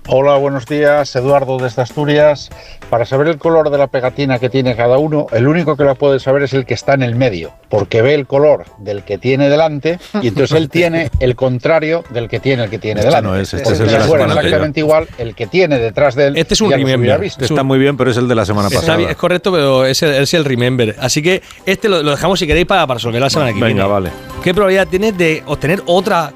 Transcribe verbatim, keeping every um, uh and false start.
Hola, buenos días, Eduardo desde Asturias. Para saber el color de la pegatina que tiene cada uno, el único que la puede saber es el que está en el medio, porque ve el color del que tiene delante y entonces él tiene el contrario del que tiene el que tiene Este delante. no es, este Porque es el de si la fuera semana exactamente igual, el que tiene detrás de él Este es un ya los hubiera remember. visto. Está muy bien, pero es el de la semana Está pasada. bien, es correcto, pero es el, es el remember. Así que este lo, lo dejamos si queréis para, para resolver la semana que Venga, viene. vale. ¿Qué probabilidad tienes de obtener otra